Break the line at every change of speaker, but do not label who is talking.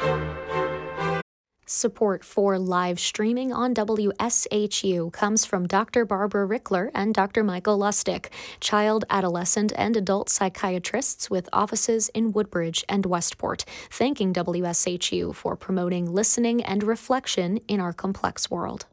Support for live streaming on WSHU comes from Dr. Barbara Rickler and Dr. Michael Lustig, child, adolescent, and adult psychiatrists with offices in Woodbridge and Westport, thanking WSHU for promoting listening and reflection in our complex world.